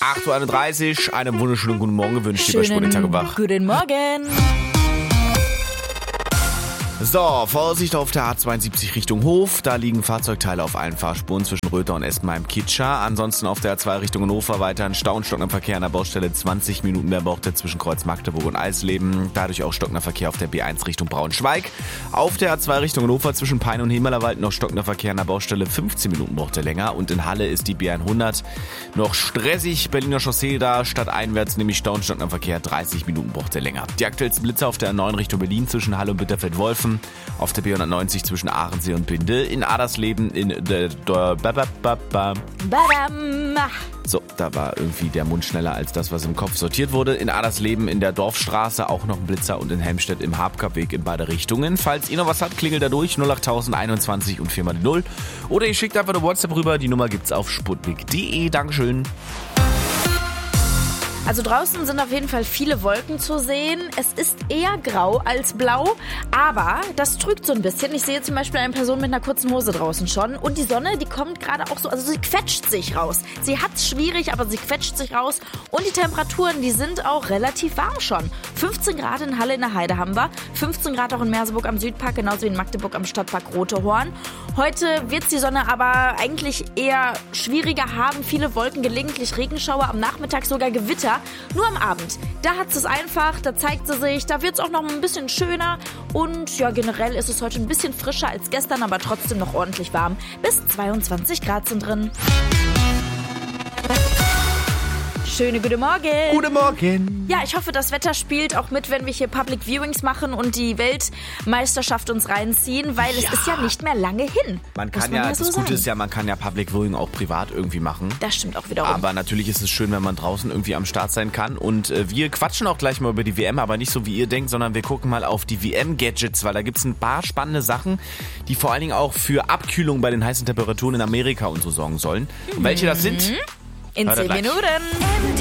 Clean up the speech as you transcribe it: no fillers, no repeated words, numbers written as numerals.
8.31 Uhr, einen wunderschönen guten Morgen gewünscht hier bei Sport den Tag und Wach. Guten Morgen. So, Vorsicht auf der A72 Richtung Hof. Da liegen Fahrzeugteile auf allen Fahrspuren zwischen Röther und Espenheim-Kitscher. Ansonsten auf der A2 Richtung Hannover weiter ein Stau und stockender Verkehr an der Baustelle. 20 Minuten mehr braucht er zwischen Kreuz Magdeburg und Eisleben. Dadurch auch stockender Verkehr auf der B1 Richtung Braunschweig. Auf der A2 Richtung Hannover zwischen Pein und Himmerlerwald noch stockender Verkehr an der Baustelle. 15 Minuten braucht er länger. Und in Halle ist die B100 noch stressig. Berliner Chaussee da stadteinwärts, nämlich Stau und stockender Verkehr. 30 Minuten braucht er länger. Die aktuellsten Blitzer auf der A9 Richtung Berlin zwischen Halle und Bitterfeld-Wolfen. Auf der B190 zwischen Aachensee und Binde. In Adersleben in der... So, da war irgendwie der Mund schneller als das, was im Kopf sortiert wurde. In Adersleben in der Dorfstraße auch noch ein Blitzer und in Helmstedt im Habkappweg in beide Richtungen. Falls ihr noch was habt, klingelt da durch 08021 und 4x0. Oder ihr schickt einfach eine WhatsApp rüber. Die Nummer gibt's auf sputnik.de. Dankeschön. Also draußen sind auf jeden Fall viele Wolken zu sehen. Es ist eher grau als blau, aber das trügt so ein bisschen. Ich sehe zum Beispiel eine Person mit einer kurzen Hose draußen schon und die Sonne, die kommt gerade auch so, also sie quetscht sich raus. Sie hat's schwierig, aber sie quetscht sich raus und die Temperaturen, die sind auch relativ warm schon. 15 Grad in Halle in der Heide haben wir, 15 Grad auch in Merseburg am Südpark, genauso wie in Magdeburg am Stadtpark Rotehorn. Heute wird's die Sonne aber eigentlich eher schwieriger haben. Viele Wolken, gelegentlich Regenschauer, am Nachmittag sogar Gewitter. Nur am Abend, da hat es einfach, da zeigt sie sich, da wird es auch noch ein bisschen schöner und ja, generell ist es heute ein bisschen frischer als gestern, aber trotzdem noch ordentlich warm. Bis 22 Grad sind drin. Schöne guten Morgen. Guten Morgen. Ja, ich hoffe, das Wetter spielt auch mit, wenn wir hier Public Viewings machen und die Weltmeisterschaft uns reinziehen, weil es ist ja nicht mehr lange hin. Man kann ja, das Gute ist ja, man kann ja Public Viewing auch privat irgendwie machen. Das stimmt auch wiederum. Aber natürlich ist es schön, wenn man draußen irgendwie am Start sein kann. Und wir quatschen auch gleich mal über die WM, aber nicht so, wie ihr denkt, sondern wir gucken mal auf die WM-Gadgets, weil da gibt's ein paar spannende Sachen, die vor allen Dingen auch für Abkühlung bei den heißen Temperaturen in Amerika und so sorgen sollen. Und welche das sind? In 10 Minuten.